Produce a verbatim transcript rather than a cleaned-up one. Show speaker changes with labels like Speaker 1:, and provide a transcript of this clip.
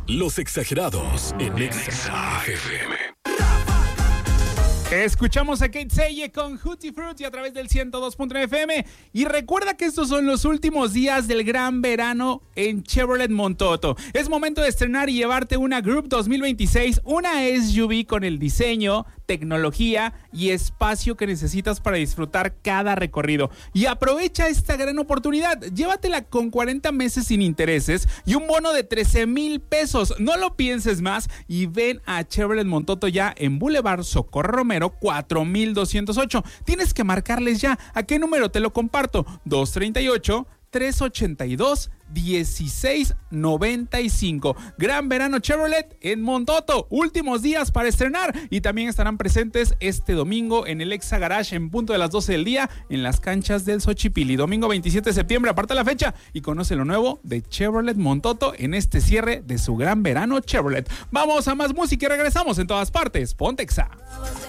Speaker 1: Los Exagerados en Exa F M.
Speaker 2: Escuchamos a Kate Seye con Hootie Fruity a través del ciento dos punto nueve F M. Y recuerda que estos son los últimos días del gran verano en Chevrolet Montoto. Es momento de estrenar y llevarte una Group dos mil veintiséis, una S U V con el diseño, tecnología y espacio que necesitas para disfrutar cada recorrido. Y aprovecha esta gran oportunidad. Llévatela con cuarenta meses sin intereses y un bono de trece mil pesos. No lo pienses más y ven a Chevrolet Montoto ya en Boulevard Socorro Romero cuatro mil doscientos ocho. Tienes que marcarles ya. ¿A qué número te lo comparto? dos treinta y ocho, trescientos ochenta y dos, dieciséis noventa y cinco. Gran verano Chevrolet en Montoto. Últimos días para estrenar. Y también estarán presentes este domingo en el Exa Garage en punto de las doce del día en las canchas del Xochipilli. Domingo veintisiete de septiembre. Aparta la fecha y conoce lo nuevo de Chevrolet Montoto en este cierre de su gran verano Chevrolet. Vamos a más música y regresamos en todas partes. Ponte Exa.